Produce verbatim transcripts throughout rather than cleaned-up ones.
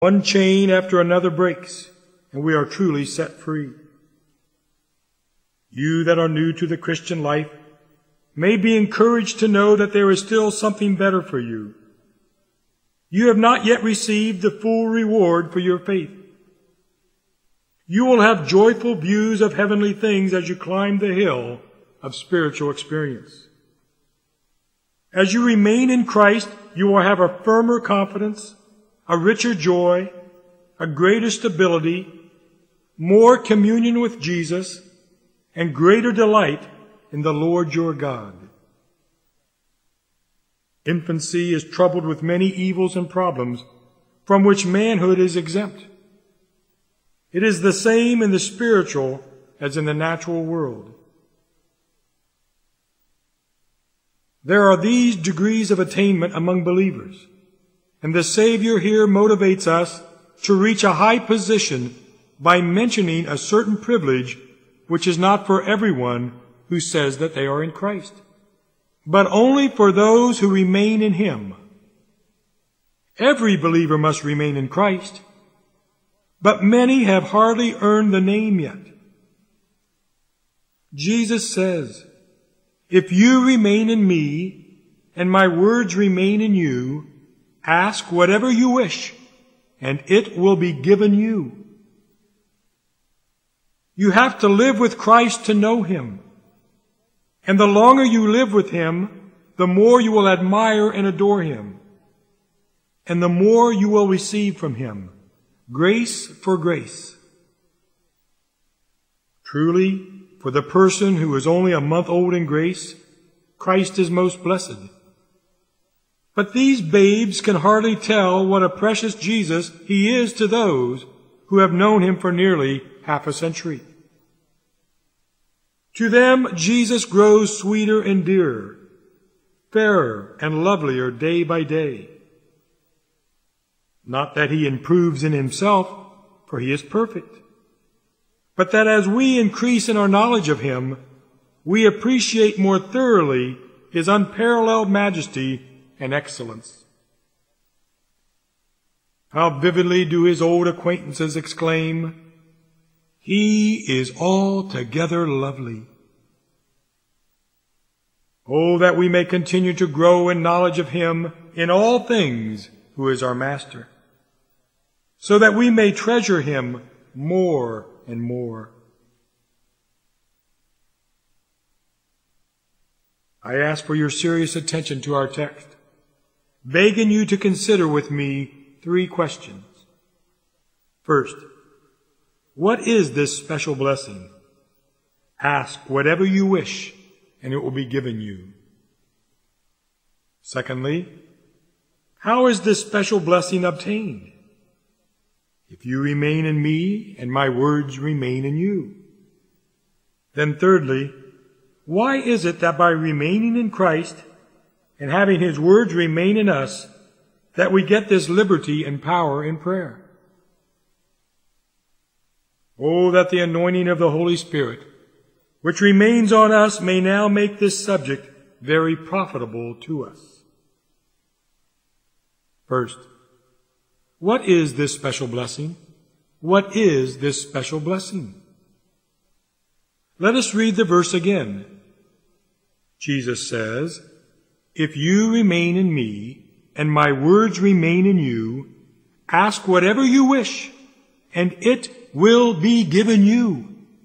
One chain after another breaks, and we are truly set free. You that are new to the Christian life may be encouraged to know that there is still something better for you. You have not yet received the full reward for your faith. You will have joyful views of heavenly things as you climb the hill of spiritual experience. As you remain in Christ, you will have a firmer confidence, a richer joy, a greater stability, more communion with Jesus, and greater delight in the Lord your God. Infancy is troubled with many evils and problems from which manhood is exempt. It is the same in the spiritual as in the natural world. There are these degrees of attainment among believers, and the Savior here motivates us to reach a high position by mentioning a certain privilege which is not for everyone who says that they are in Christ, but only for those who remain in Him. Every believer must remain in Christ, but many have hardly earned the name yet. Jesus says, "If you remain in me, and my words remain in you, ask whatever you wish, and it will be given you." You have to live with Christ to know Him. And the longer you live with Him, the more you will admire and adore Him. And the more you will receive from Him, grace for grace. Truly, for the person who is only a month old in grace, Christ is most blessed. But these babes can hardly tell what a precious Jesus He is to those who have known Him for nearly half a century. To them, Jesus grows sweeter and dearer, fairer and lovelier day by day. Not that He improves in Himself, for He is perfect, but that as we increase in our knowledge of Him, we appreciate more thoroughly His unparalleled majesty and excellence. How vividly do His old acquaintances exclaim, "He is altogether lovely." Oh, that we may continue to grow in knowledge of Him in all things who is our Master, so that we may treasure Him more and more. I ask for your serious attention to our text, begging you to consider with me three questions. First, what is this special blessing? Ask whatever you wish, and it will be given you. Secondly, how is this special blessing obtained? If you remain in me, and my words remain in you. Then thirdly, why is it that by remaining in Christ and having His words remain in us, that we get this liberty and power in prayer? Oh, that the anointing of the Holy Spirit, which remains on us, may now make this subject very profitable to us. First, what is this special blessing? What is this special blessing? Let us read the verse again. Jesus says, "If you remain in me, and my words remain in you, ask whatever you wish, and it will be given you."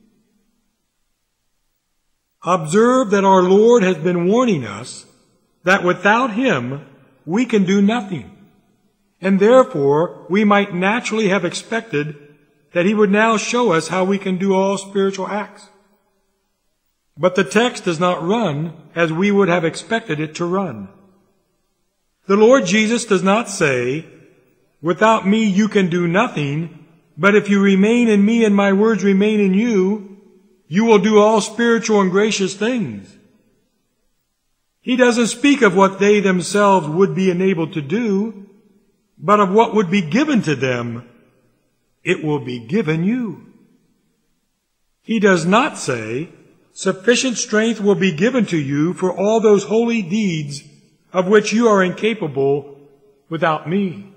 Observe that our Lord has been warning us that without Him we can do nothing, and therefore we might naturally have expected that He would now show us how we can do all spiritual acts. But the text does not run as we would have expected it to run. The Lord Jesus does not say, "Without me you can do nothing, but if you remain in me and my words remain in you, you will do all spiritual and gracious things." He doesn't speak of what they themselves would be enabled to do, but of what would be given to them. It will be given you. He does not say, "Sufficient strength will be given to you for all those holy deeds of which you are incapable without me."